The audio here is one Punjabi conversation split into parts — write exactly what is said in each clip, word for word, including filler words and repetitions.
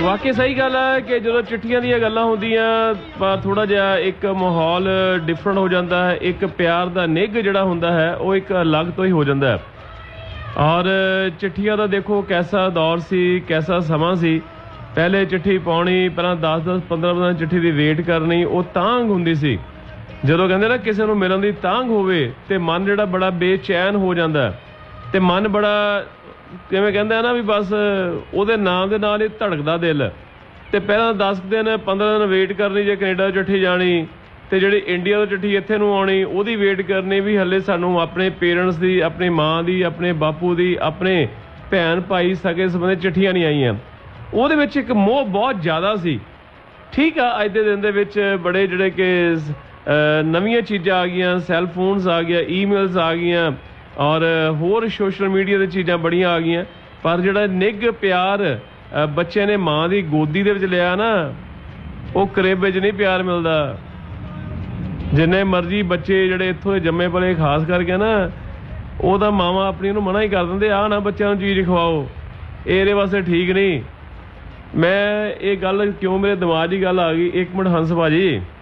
वाकई सही गल है कि जो चिट्ठियां दी गल्लां होंदियां पर थोड़ा जिहा एक माहौल डिफरेंट हो जाता है, एक प्यार का निग जिहड़ा हुंदा है वो एक अलग तो ही हो जाता है। और चिट्ठियां दा देखो कैसा दौर सी, कैसा समा सी। पहले चिट्ठी पाउणी, पहला दस दस पंद्रह पंद्रह चिट्ठी की वेट करनी, वो तांग हुंदी सी। जदों कहंदे ना किसी नूं मिलण दी तांग होवे ते मन जिहड़ा बड़ा बेचैन हो जाता है ते मन बड़ा किवें कहंदा है ना भी बस ਉਹਦੇ नाम ਦੇ ਨਾਲ ਹੀ ਧੜਕਦਾ ਦਿਲ। ਤੇ ਪਹਿਲਾਂ दस दिन पंद्रह दिन ਵੇਟ ਕਰਨੀ ਜੇ ਕੈਨੇਡਾ चिट्ठी जानी, ਤੇ ਜਿਹੜੀ ਇੰਡੀਆ ਤੋਂ चिट्ठी ਇੱਥੇ ਨੂੰ ਆਉਣੀ ਉਹਦੀ ਵੇਟ ਕਰਨੀ ਵੀ ਹੱਲੇ ਸਾਨੂੰ ਆਪਣੇ ਪੇਰੈਂਟਸ ਦੀ, ਆਪਣੀ ਮਾਂ ਦੀ, ਆਪਣੇ ਬਾਪੂ ਦੀ, ਆਪਣੇ ਭੈਣ ਭਾਈ ਸਕੇ ਸੰਬੰਧੀ चिट्ठियां ਨਹੀਂ ਆਈਆਂ। ਉਹਦੇ ਵਿੱਚ ਇੱਕ ਮੋਹ ਬਹੁਤ ਜ਼ਿਆਦਾ ਸੀ। ਠੀਕ ਆ, ਅੱਜ ਦੇ ਦਿਨ ਦੇ ਵਿੱਚ ਬੜੇ ਜਿਹੜੇ ਕਿ ਨਵੀਆਂ ਚੀਜ਼ਾਂ ਆ ਗਈਆਂ, ਸੈੱਲ ਫੋਨਸ ਆ ਗਿਆ, ਈਮੇਲਸ ਆ ਗਈਆਂ और होर सोशल मीडिया दी चीज़ां बड़ियां आ गईयां, पर जिहड़ा निग प्यार बच्चे ने माँ की गोदी दे विच लिया ना, वो करेब विच नहीं प्यार मिलदा। जिन्ने मर्जी बच्चे जिहड़े इत्थों दे जम्मे पले खास करके ना, वो तां मावां अपनी नूं मना ही कर दिंदे, आ ना बच्चों नूं चीज़ खवाओ, इहदे वास्ते ठीक नहीं। मैं ये गल क्यों मेरे दिमाग की गल आ गई, एक मिनट हंस भाजी,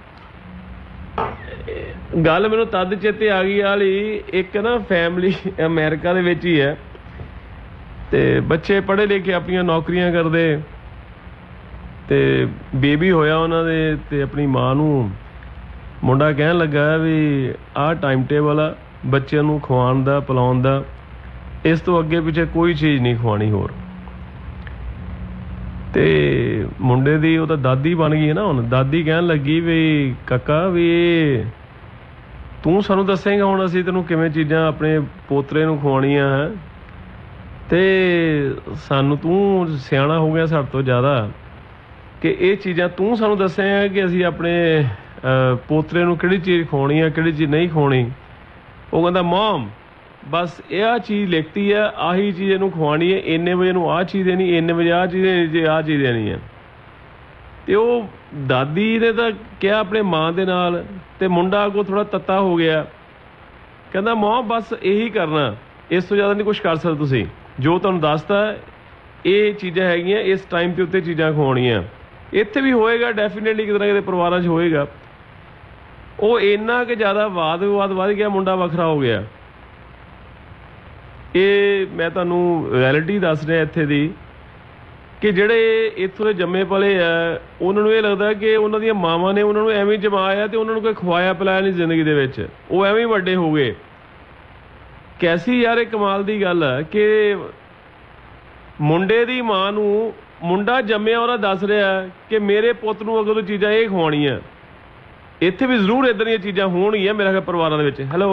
गल मैनू तद चेते आ गई वाली, एक ना फैमिली अमेरिका दे विच ही है, ते बच्चे पढ़े लिखे अपनी नौकरियां करते, ते बेबी होया उन्हां दे, ते अपनी मां नूं मुंडा कहन लगा भी आह टाइम टेबल आ बच्चे नूं खवाउण दा पिलाउण दा, इस तो अगे पिछे कोई चीज़ नहीं खवानी होर। ते मुंडे दी वो तां दादी बन गई है ना, हुण दादी कहन लगी भी काका भी तू सानू दसेगा हुण असीं तैनूं किवें चीज़ां अपने पोतरे नूं खवाउणीआं है, ते सानू तू सियाणा हो गया साडे तो ज़्यादा कि ये चीज़ां तू सानू दसेगा कि असीं अपने पोतरे नूं किहड़ी चीज़ खवाउणी है, किहड़ी चीज़ नहीं खवाउणी। वो कहंदा मॉम बस यह चीज़ लिखती है, आही चीज़ इहनूं खवाउणी है, इन्ने बजे नूं आह चीज़ देनी, इन्ने बजे आह चीज़ देनी, जे आह चीज़ देनी है। ते वो दादी ने तो कहा अपने माँ दे नाल, ते मुंडा को थोड़ा तत्ता हो गया, कहंदा मां बस यही करना, इस तो ज़्यादा नहीं कुछ कर सकते तुसीं, जो तुहानूं दसता ये चीज़ां हैगियां, इस टाइम ते उत्ते चीज़ां खवाउणीआं। इत्थे भी होएगा डेफिनेटली, किते ना किते परिवारां 'च होएगा। वो इन्ना कि ज़्यादा वाद विवाद वध गया, मुंडा वखरा हो गया। ये मैं तुहानूं रियलिटी दस रहा इत्थे दी कि ਜਿਹੜੇ ਇੱਥੋਂ ਦੇ ਜੰਮੇ ਪਲੇ ਆ, ਉਹਨਾਂ ਨੂੰ ਇਹ ਲੱਗਦਾ ਕਿ ਉਹਨਾਂ ਦੀਆਂ ਮਾਵਾਂ ਨੇ ਉਹਨਾਂ ਨੂੰ ਐਵੇਂ ਜਮਾਇਆ ਤੇ ਉਹਨਾਂ ਨੂੰ ਕੋਈ ਖਵਾਇਆ ਪਿਲਾਇਆ ਨਹੀਂ ਜ਼ਿੰਦਗੀ ਦੇ ਵਿੱਚ, ਉਹ ਐਵੇਂ ਹੀ ਵੱਡੇ ਹੋ ਗਏ। ਕੈਸੀ ਯਾਰ ਇਹ ਕਮਾਲ ਦੀ ਗੱਲ ਆ ਕਿ ਮੁੰਡੇ ਦੀ ਮਾਂ ਨੂੰ ਮੁੰਡਾ ਜੰਮਿਆ ਉਹਦਾ ਦੱਸ ਰਿਹਾ ਕਿ ਮੇਰੇ ਪੁੱਤ ਨੂੰ ਅਗਰ ਤੋਂ ਚੀਜ਼ਾਂ ਇਹ ਖਵਾਉਣੀਆਂ। ਇੱਥੇ ਵੀ ਜ਼ਰੂਰ ਇੱਦਾਂ ਦੀਆਂ ਚੀਜ਼ਾਂ ਹੋਣਗੀਆਂ ਮੇਰੇ ਖਿਆਲ ਪਰਿਵਾਰਾਂ ਦੇ ਵਿੱਚ। ਹੈਲੋ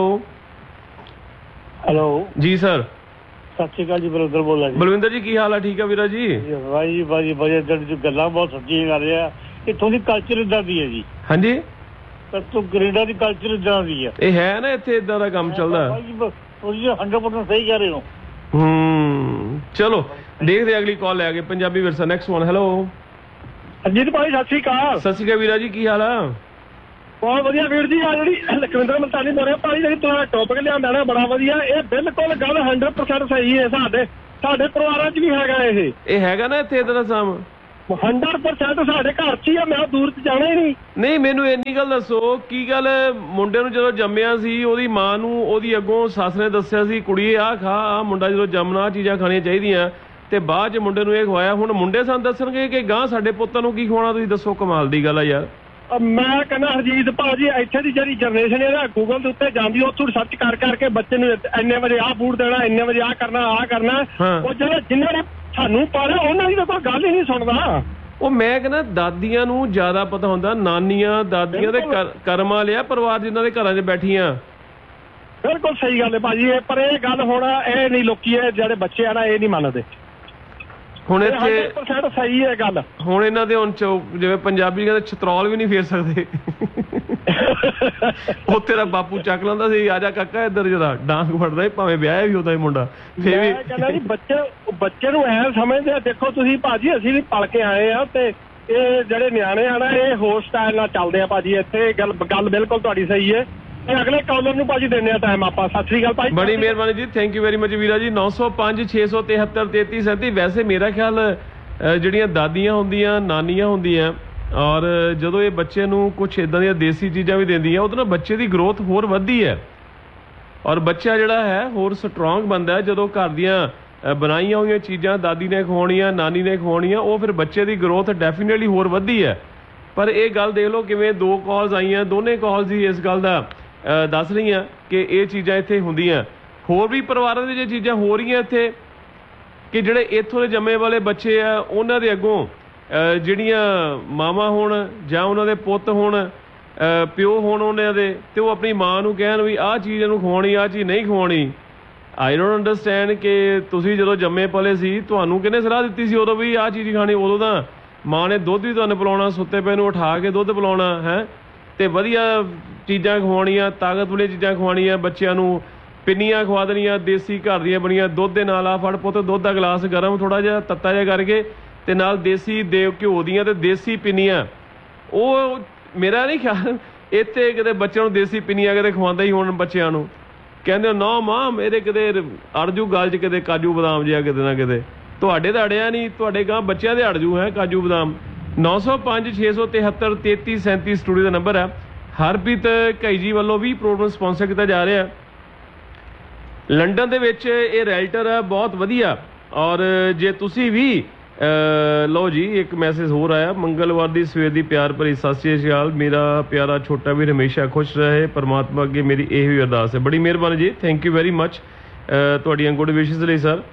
ਹੈਲੋ ਜੀ ਸਰ, ਸਤਿ ਸ਼੍ਰੀ ਅਕਾਲ ਜੀ, ਬਲਵਿੰਦਰ ਬੋਲਦਾ ਜੀ। ਬਲਵਿੰਦਰ ਜੀ ਕੀ ਹਾਲ ਆ? ਠੀਕ ਆ ਵੀਰਾ ਜੀ। ਭਾਈ ਜੀ ਭਾਜੀ ਭਾਜੀ ਜਿਹੜੀ ਗੱਲਾਂ ਬਹੁਤ ਸੱਚੀਆਂ ਕਰ ਰਿਹਾ, ਇੱਥੋਂ ਦੀ ਕਲਚਰ ਇਦਾਂ ਦੀ ਹੈ ਜੀ। ਹਾਂਜੀ, ਤੂੰ ਕੈਨੇਡਾ ਦੀ ਕਲਚਰ ਇਦਾਂ ਦੀ ਹੈ, ਇਹ ਹੈ ਨਾ ਇੱਥੇ ਇਦਾਂ ਦਾ ਕੰਮ ਚੱਲਦਾ। ਤੁਸੀਂ ਹੰਡਰਡ ਪਰਸੈਂਟ ਸਹੀ ਕਹਿ ਰਹੇ ਹੋ। ਹੂੰ ਚਲੋ ਦੇਖਦੇ ਅਗਲੀ ਕਾਲ ਲੈ ਕੇ ਪੰਜਾਬੀ ਵਿਰਸਾ ਨੈਕਸਟ ਵਨ। ਹੈਲੋ ਅਜੀਤ ਭਾਈ ਸਤਿ ਸ਼੍ਰੀ ਅਕਾਲ। ਸਤਿ ਸ਼੍ਰੀ ਅਕਾਲ ਵੀਰਾ ਜੀ, ਕੀ ਹਾਲ ਆ? ਬਹੁਤ ਵਧੀਆ ਵੀਰ ਜੀ। ਆ ਜਿਹੜੀ ਲਖਵਿੰਦਰ ਮਲਤਾਨੀ ਬੋਲ ਰਿਹਾ ਭਾਈ, ਜਿਹੜੀ ਤੁਹਾਡਾ ਟੌਪਿਕ ਲਿਆਂਦਾ ਨਾ ਬੜਾ ਵਧੀਆ, ਇਹ ਬਿਲਕੁਲ ਗੱਲ ਹੰਡਰਡ ਪਰਸੈਂਟ ਸਹੀ ਹੈ। ਸਾਡੇ ਸਾਡੇ ਪਰਿਵਾਰਾਂ 'ਚ ਵੀ ਹੈਗਾ ਇਹ ਇਹ ਹੈਗਾ ਨਾ ਇੱਥੇ ਇਦਾਂ ਦਾ ਸਾਮ ਹੰਡਰਡ ਪਰਸੈਂਟ ਸਾਡੇ ਘਰ 'ਚ ਹੀ ਆ, ਮੈਂ ਦੂਰ 'ਚ ਜਾਣਾ ਹੀ ਨਹੀਂ। ਨਹੀਂ ਮੈਨੂੰ ਇੰਨੀ ਗੱਲ ਦੱਸੋ, ਕੀ ਗੱਲ ਮੁੰਡੇ ਨੂੰ ਜਦੋਂ ਜੰਮਿਆ ਸੀ ਉਹਦੀ ਮਾਂ ਨੂੰ ਉਹਦੀ ਅੱਗੋਂ ਸੱਸ ਨੇ ਦੱਸਿਆ ਸੀ ਕੁੜੀਏ ਆਹ ਖਾ, ਆਹ ਮੁੰਡਾ ਜਦੋਂ ਜੰਮਣਾ ਚੀਜ਼ਾਂ ਖਾਣੀਆਂ ਚਾਹੀਦੀਆਂ, ਤੇ ਬਾਅਦ 'ਚ ਮੁੰਡੇ ਨੂੰ ਇਹ ਖਵਾਇਆ। ਹੁਣ ਮੁੰਡੇ ਸਾਨੂੰ ਦੱਸਣਗੇ ਕਿ ਗਾਂ ਸਾਡੇ ਪੁੱਤਾਂ ਨੂੰ ਕੀ ਖਵਾਉਣਾ, ਤੁਸੀਂ ਦੱਸੋ। ਕਮਾਲ ਦੀ ਗੱਲ ਆ ਯਾਰ। ਮੈਂ ਕਹਿੰਦਾ ਹਰਜੀਤ ਭਾਜੀ, ਇੱਥੇ ਦੀ ਜਿਹੜੀ ਜਨਰੇਸ਼ਨ ਹੈ ਨਾ, ਗੂਗਲ ਦੇ ਉੱਤੇ ਜਾਂਦੀ, ਉੱਥੋਂ ਸਰਚ ਕਰ ਕਰਕੇ ਬੱਚੇ ਨੂੰ ਇੰਨੇ ਵਜੇ ਆਹ ਫੂਡ ਦੇਣਾ, ਇੰਨੇ ਵਜੇ ਆਹ ਕਰਨਾ, ਆਹ ਕਰਨਾ। ਉਹ ਜਿਹੜਾ ਜਿਨ੍ਹਾਂ ਨੇ ਸਾਨੂੰ ਪਾਲਿਆ ਉਹਨਾਂ ਦੀ ਤਾਂ ਕੋਈ ਗੱਲ ਹੀ ਨਹੀਂ ਸੁਣਦਾ। ਉਹ ਮੈਂ ਕਹਿੰਦਾ ਦਾਦੀਆਂ ਨੂੰ ਜ਼ਿਆਦਾ ਪਤਾ ਹੁੰਦਾ, ਨਾਨੀਆਂ ਦਾਦੀਆਂ ਦੇ ਕਰਮ ਵਾਲਿਆ ਪਰਿਵਾਰ ਜਿਨ੍ਹਾਂ ਦੇ ਘਰਾਂ 'ਚ ਬੈਠੀਆਂ। ਬਿਲਕੁਲ ਸਹੀ ਗੱਲ ਹੈ ਭਾਜੀ, ਪਰ ਇਹ ਗੱਲ ਹੁਣ ਇਹ ਨਹੀਂ, ਲੋਕੀ ਇਹ ਜਿਹੜੇ ਬੱਚੇ ਆ ਨਾ ਇਹ ਨਹੀਂ ਮੰਨਦੇ। ਹੁਣ ਇੱਥੇ ਸਹੀ ਹੈ ਗੱਲ। ਹੁਣ ਇਹਨਾਂ ਦੇ ਹੁਣ ਜਿਵੇਂ ਪੰਜਾਬੀ ਕਹਿੰਦੇ ਛਤਰੌਲ ਵੀ ਨਹੀਂ ਫੇਰ ਸਕਦੇ। ਉਹ ਤੇਰਾ ਬਾਪੂ ਚੱਕ ਲੈਂਦਾ ਸੀ, ਆ ਜਾ ਕਾਕਾ ਇੱਧਰ, ਜਰਾ ਡਾਂਗ ਫੜਦਾ ਭਾਵੇਂ ਵਿਆਹਿਆ ਵੀ ਉਹਦਾ ਮੁੰਡਾ। ਫੇਰ ਵੀ ਕਹਿੰਦਾ ਜੀ ਬੱਚੇ ਬੱਚੇ ਨੂੰ ਐ ਸਮਝਦੇ ਆ। ਦੇਖੋ ਤੁਸੀਂ ਭਾਜੀ, ਅਸੀਂ ਵੀ ਪਲ ਕੇ ਆਏ ਆ, ਤੇ ਇਹ ਜਿਹੜੇ ਨਿਆਣੇ ਆ ਨਾ ਇਹ ਹੋਰ ਸਟਾਈਲ ਨਾਲ ਚੱਲਦੇ ਆ ਭਾਜੀ। ਇੱਥੇ ਗੱਲ ਗੱਲ ਬਿਲਕੁਲ ਤੁਹਾਡੀ ਸਹੀ ਹੈ। ਅਗਲੇ ਕਾਲਰ ਨੂੰ ਭਾਜੀ ਦਿੰਦੇ ਆ ਟਾਈਮ ਆਪਾਂ। ਸਤਿ ਸ੍ਰੀ ਅਕਾਲ ਭਾਈ, ਬੜੀ ਮਿਹਰਬਾਨੀ ਜੀ, ਥੈਂਕ ਯੂ ਵੈਰੀ ਮਚ ਵੀਰਾ ਜੀ। ਨੌ ਸੌ ਪੰਜ ਛੇ ਸੌ ਤਿਹੱਤਰ ਤੇਤੀ ਸੈਂਤੀ। ਵੈਸੇ ਮੇਰਾ ਖਿਆਲ ਜਿਹੜੀਆਂ ਦਾਦੀਆਂ ਹੁੰਦੀਆਂ, ਨਾਨੀਆਂ ਹੁੰਦੀਆਂ, ਔਰ ਜਦੋਂ ਇਹ ਬੱਚੇ ਨੂੰ ਕੁਛ ਇੱਦਾਂ ਦੀਆਂ ਦੇਸੀ ਚੀਜ਼ਾਂ ਵੀ ਦਿੰਦੀਆਂ, ਉਹਦੇ ਨਾਲ ਬੱਚੇ ਦੀ ਗਰੋਥ ਹੋਰ ਵੱਧਦੀ ਹੈ ਔਰ ਬੱਚਾ ਜਿਹੜਾ ਹੈ ਹੋਰ ਸਟਰੋਂਗ ਬਣਦਾ ਹੈ। ਜਦੋਂ ਘਰ ਦੀਆਂ ਬਣਾਈਆਂ ਹੋਈਆਂ ਚੀਜ਼ਾਂ ਦਾਦੀ ਨੇ ਖਵਾਉਣੀਆਂ, ਨਾਨੀ ਨੇ ਖਵਾਉਣੀਆਂ, ਉਹ ਫਿਰ ਬੱਚੇ ਦੀ ਗਰੋਥ ਡੈਫੀਨੇਟਲੀ ਹੋਰ ਵੱਧਦੀ ਹੈ। ਪਰ ਇਹ ਗੱਲ ਦੇਖ ਲਓ ਕਿਵੇਂ ਦੋ ਕਾਲਸ ਆਈਆਂ, ਦੋਨੇ ਕਾਲਸ ਹੀ ਇਸ ਗੱਲ ਦਾ ਦੱਸ ਰਹੀਆਂ ਕਿ ਇਹ ਚੀਜ਼ਾਂ ਇੱਥੇ ਹੁੰਦੀਆਂ। ਹੋਰ ਵੀ ਪਰਿਵਾਰਾਂ ਦੇ ਜੇ ਚੀਜ਼ਾਂ ਹੋ ਰਹੀਆਂ ਇੱਥੇ ਕਿ ਜਿਹੜੇ ਇੱਥੋਂ ਦੇ ਜੰਮੇ ਵਾਲੇ ਬੱਚੇ ਆ, ਉਹਨਾਂ ਦੇ ਅੱਗੋਂ ਜਿਹੜੀਆਂ ਮਾਵਾਂ ਹੋਣ ਜਾਂ ਉਹਨਾਂ ਦੇ ਪੁੱਤ ਹੋਣ, ਪਿਓ ਹੋਣ ਉਹਨਾਂ ਦੇ, ਅਤੇ ਉਹ ਆਪਣੀ ਮਾਂ ਨੂੰ ਕਹਿਣ ਵੀ ਆਹ ਚੀਜ਼ ਇਹਨੂੰ ਖਵਾਉਣੀ, ਆਹ ਚੀਜ਼ ਨਹੀਂ ਖਵਾਉਣੀ। ਆਈ ਡੋਂਟ ਅੰਡਰਸਟੈਂਡ ਕਿ ਤੁਸੀਂ ਜਦੋਂ ਜੰਮੇ ਪਲੇ ਸੀ ਤੁਹਾਨੂੰ ਕਿਹਨੇ ਸਲਾਹ ਦਿੱਤੀ ਸੀ ਉਦੋਂ ਵੀ ਆਹ ਚੀਜ਼ ਖਾਣੀ? ਉਦੋਂ ਤਾਂ ਮਾਂ ਨੇ ਦੁੱਧ ਵੀ ਤੁਹਾਨੂੰ ਪਿਲਾਉਣਾ, ਸੁੱਤੇ ਪਏ ਨੂੰ ਉਠਾ ਕੇ ਦੁੱਧ ਪਿਲਾਉਣਾ ਹੈ, ਅਤੇ ਵਧੀਆ ਚੀਜ਼ਾਂ ਖਵਾਉਣੀਆਂ, ਤਾਕਤ ਵਾਲੀਆਂ ਚੀਜ਼ਾਂ ਖਵਾਉਣੀਆਂ ਬੱਚਿਆਂ ਨੂੰ, ਪਿੰਨੀਆਂ ਖਵਾ ਦੇਣੀਆਂ ਦੇਸੀ ਘਰ ਦੀਆਂ ਬਣੀਆਂ, ਦੁੱਧ ਦੇ ਨਾਲ ਆ ਫੜ ਪੁੱਤ ਦੁੱਧ ਦਾ ਗਲਾਸ ਗਰਮ ਥੋੜ੍ਹਾ ਜਿਹਾ ਤੱਤਾ ਜਿਹਾ ਕਰਕੇ, ਅਤੇ ਨਾਲ ਦੇਸੀ ਦੇਵ ਘਿਓ ਦੀਆਂ ਅਤੇ ਦੇਸੀ ਪਿੰਨੀਆਂ। ਉਹ ਮੇਰਾ ਨਹੀਂ ਖਿਆਲ ਇੱਥੇ ਕਿਤੇ ਬੱਚਿਆਂ ਨੂੰ ਦੇਸੀ ਪਿੰਨੀਆਂ ਕਿਤੇ ਖਵਾਉਂਦਾ ਹੀ ਹੋਣ ਬੱਚਿਆਂ ਨੂੰ। ਕਹਿੰਦੇ ਨਾ ਮਾਂ ਮੇਰੇ ਕਿਤੇ ਅੜਜੂ ਗੱਲ 'ਚ ਕਿਤੇ ਕਾਜੂ ਬਦਾਮ ਜਿਹਾ ਕਿਤੇ ਨਾ ਕਿਤੇ। ਤੁਹਾਡੇ ਤਾਂ ਅੜਿਆ ਨਹੀਂ, ਤੁਹਾਡੇ ਗਾਂ ਬੱਚਿਆਂ ਦੇ ਅੜਜੂ ਹੈ ਕਾਜੂ ਬਦਾਮ। ਨੌ ਸੌ ਪੰਜ ਛੇ ਸੌ ਤਿਹੱਤਰ ਤੇਤੀ ਸੈਂਤੀ ਸਟੂਡੀਓ ਦਾ ਨੰਬਰ ਹੈ। ਹਰਪ੍ਰੀਤ ਘਈ ਜੀ ਵੱਲੋਂ ਵੀ ਪ੍ਰੋਗਰਾਮ ਸਪਾਂਸਰ ਕੀਤਾ ਜਾ ਰਿਹਾ। ਲੰਡਨ ਦੇ ਵਿੱਚ ਇਹ ਰੈਲਟਰ ਹੈ ਬਹੁਤ ਵਧੀਆ। ਔਰ ਜੇ ਤੁਸੀਂ ਵੀ ਲਓ ਜੀ ਇੱਕ ਮੈਸੇਜ ਹੋਰ ਆਇਆ, ਮੰਗਲਵਾਰ ਦੀ ਸਵੇਰ ਦੀ ਪਿਆਰ ਭਰੀ ਸਤਿ ਸ਼੍ਰੀ ਅਕਾਲ। ਮੇਰਾ ਪਿਆਰਾ ਛੋਟਾ ਵੀਰ ਹਮੇਸ਼ਾ ਖੁਸ਼ ਰਹੇ, ਪਰਮਾਤਮਾ ਅੱਗੇ ਮੇਰੀ ਇਹ ਵੀ ਅਰਦਾਸ ਹੈ। ਬੜੀ ਮਿਹਰਬਾਨੀ ਜੀ, ਥੈਂਕ ਯੂ ਵੈਰੀ ਮੱਚ ਤੁਹਾਡੀਆਂ ਗੁੱਡ ਵਿਸ਼ੇਸ ਲਈ sir.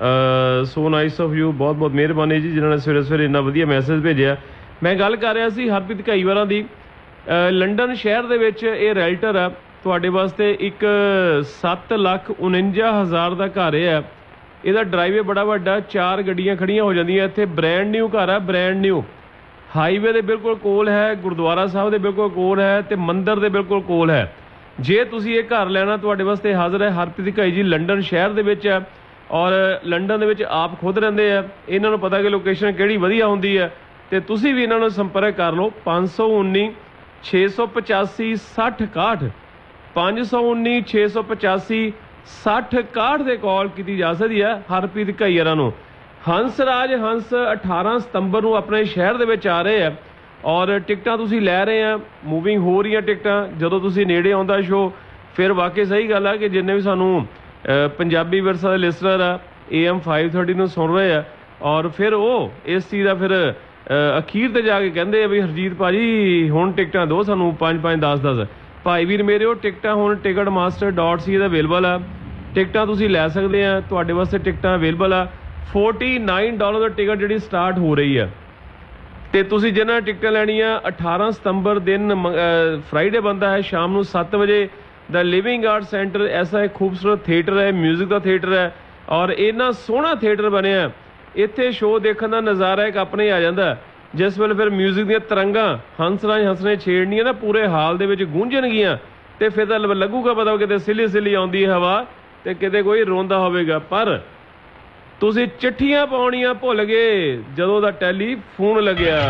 So nice of you, ਬਹੁਤ ਬਹੁਤ ਮਿਹਰਬਾਨੀ ਜੀ ਜਿਨ੍ਹਾਂ ਨੇ ਸਵੇਰੇ ਸਵੇਰੇ ਇੰਨਾ ਵਧੀਆ ਮੈਸੇਜ ਭੇਜਿਆ। ਮੈਂ ਗੱਲ ਕਰ ਰਿਹਾ ਸੀ ਹਰਪ੍ਰੀਤ ਘਈ ਵਾਰਾਂ ਦੀ। ਲੰਡਨ ਸ਼ਹਿਰ ਦੇ ਵਿੱਚ ਇਹ ਰੈਲਟਰ ਆ ਤੁਹਾਡੇ ਵਾਸਤੇ ਇੱਕ ਸੱਤ ਲੱਖ ਉਣੰਜਾ ਹਜ਼ਾਰ ਦਾ ਘਰ ਹੈ। ਇਹਦਾ ਡਰਾਈਵੇ ਬੜਾ ਵੱਡਾ, ਚਾਰ ਗੱਡੀਆਂ ਖੜੀਆਂ ਹੋ ਜਾਂਦੀਆਂ ਇੱਥੇ। ਬ੍ਰੈਂਡ ਨਿਊ ਘਰ ਹੈ, ਬ੍ਰੈਂਡ ਨਿਊ। ਹਾਈਵੇ ਦੇ ਬਿਲਕੁਲ ਕੋਲ ਹੈ, ਗੁਰਦੁਆਰਾ ਸਾਹਿਬ ਦੇ ਬਿਲਕੁਲ ਕੋਲ ਹੈ, ਅਤੇ ਮੰਦਿਰ ਦੇ ਬਿਲਕੁਲ ਕੋਲ ਹੈ। ਜੇ ਤੁਸੀਂ ਇਹ ਘਰ ਲੈਣਾ ਤੁਹਾਡੇ ਵਾਸਤੇ ਹਾਜ਼ਰ ਹੈ ਹਰਪ੍ਰੀਤ ਘਈ ਜੀ। ਲੰਡਨ ਸ਼ਹਿਰ ਦੇ ਵਿੱਚ ਹੈ ਔਰ ਲੰਡਨ ਦੇ ਵਿੱਚ ਆਪ ਖੁਦ ਰਹਿੰਦੇ ਆ। ਇਹਨਾਂ ਨੂੰ ਪਤਾ ਕਿ ਲੋਕੇਸ਼ਨ ਕਿਹੜੀ ਵਧੀਆ ਹੁੰਦੀ ਹੈ, ਅਤੇ ਤੁਸੀਂ ਵੀ ਇਹਨਾਂ ਨੂੰ ਸੰਪਰਕ ਕਰ ਲਓ। ਪੰਜ ਸੌ ਉੱਨੀ ਛੇ ਸੌ ਪਚਾਸੀ ਸੱਠ ਇਕਾਹਠ ਪੰਜ ਸੌ ਉੱਨੀ ਛੇ ਸੌ ਪਚਾਸੀ ਸੱਠ ਇਕਾਹਠ ਦੇ ਕਾਲ ਕੀਤੀ ਜਾ ਸਕਦੀ ਹੈ ਹਰਪ੍ਰੀਤ ਘਈ ਹੋਰਾਂ ਨੂੰ। ਹੰਸਰਾਜ ਹੰਸ ਅਠਾਰਾਂ ਸਤੰਬਰ ਨੂੰ ਆਪਣੇ ਸ਼ਹਿਰ ਦੇ ਵਿੱਚ ਆ ਰਹੇ ਆ ਔਰ ਟਿਕਟਾਂ ਤੁਸੀਂ ਲੈ ਰਹੇ ਆ, ਮੂਵਿੰਗ ਹੋ ਰਹੀਆਂ ਟਿਕਟਾਂ। ਜਦੋਂ ਤੁਸੀਂ ਨੇੜੇ ਆਉਂਦਾ ਸ਼ੋਅ ਫਿਰ ਵਾਕਈ ਸਹੀ ਗੱਲ ਆ ਕਿ ਜਿੰਨੇ ਵੀ ਸਾਨੂੰ ਪੰਜਾਬੀ ਵਿਰਸਾ ਦੇ ਲਿਸਨਰ ਆ ਏ ਐਮ ਫਾਈਵ ਥਰਟੀ ਨੂੰ ਸੁਣ ਰਹੇ ਆ ਔਰ ਫਿਰ ਉਹ ਇਸ ਚੀਜ਼ ਦਾ ਫਿਰ ਅਖੀਰ 'ਤੇ ਜਾ ਕੇ ਕਹਿੰਦੇ ਆ ਵੀ ਹਰਜੀਤ ਭਾਜੀ ਹੁਣ ਟਿਕਟਾਂ ਦਿਓ ਸਾਨੂੰ ਪੰਜ ਪੰਜ ਦਸ ਦਸ। ਭਾਈ ਵੀਰ ਮੇਰੇ ਉਹ ਟਿਕਟਾਂ ਹੁਣ ਟਿਕਟ ਮਾਸਟਰ ਡਾਟ ਸੀ ਦਾ ਅਵੇਲੇਬਲ ਆ, ਟਿਕਟਾਂ ਤੁਸੀਂ ਲੈ ਸਕਦੇ ਆ। ਤੁਹਾਡੇ ਵਾਸਤੇ ਟਿਕਟਾਂ ਅਵੇਲੇਬਲ ਆ। ਫੋਰਟੀ ਨਾਈਨ ਡਾਲਰ ਦਾ ਟਿਕਟ ਜਿਹੜੀ ਸਟਾਰਟ ਹੋ ਰਹੀ ਆ, ਅਤੇ ਤੁਸੀਂ ਜਿਹਨਾਂ ਟਿਕਟਾਂ ਲੈਣੀਆਂ ਅਠਾਰਾਂ ਸਤੰਬਰ ਦਿਨ ਫਰਾਈਡੇ ਬਣਦਾ ਹੈ ਸ਼ਾਮ ਨੂੰ ਸੱਤ ਵਜੇ ਦਾ ਲਿਵਿੰਗ ਆਰਟ ਸੈਂਟਰ। ਐਸਾ ਇੱਕ ਖੂਬਸੂਰਤ ਥੀਏਟਰ ਹੈ, ਮਿਊਜ਼ਿਕ ਦਾ ਥੀਏਟਰ ਹੈ ਔਰ ਇੰਨਾ ਸੋਹਣਾ ਥੀਏਟਰ ਬਣਿਆ। ਇੱਥੇ ਸ਼ੋਅ ਦੇਖਣ ਦਾ ਨਜ਼ਾਰਾ ਇੱਕ ਆਪਣੇ ਆ ਜਾਂਦਾ ਜਿਸ ਵੇਲੇ ਫਿਰ ਮਿਊਜ਼ਿਕ ਦੀਆਂ ਤਰੰਗਾਂ ਹੰਸਰਾਜ ਹੰਸ ਨੇ ਛੇੜਨੀਆਂ ਨਾ ਪੂਰੇ ਹਾਲ ਦੇ ਵਿੱਚ ਗੂੰਜਣਗੀਆਂ, ਅਤੇ ਫਿਰ ਤਾਂ ਲੱਗੂਗਾ ਪਤਾ ਕਿਤੇ ਸਿੱਲੀ ਸਿੱਲੀ ਆਉਂਦੀ ਹਵਾ ਅਤੇ ਕਿਤੇ ਕੋਈ ਰੋਂਦਾ ਹੋਵੇਗਾ। ਪਰ ਤੁਸੀਂ ਚਿੱਠੀਆਂ ਪਾਉਣੀਆਂ ਭੁੱਲ ਗਏ ਜਦੋਂ ਦਾ ਟੈਲੀਫੋਨ ਲੱਗਿਆ।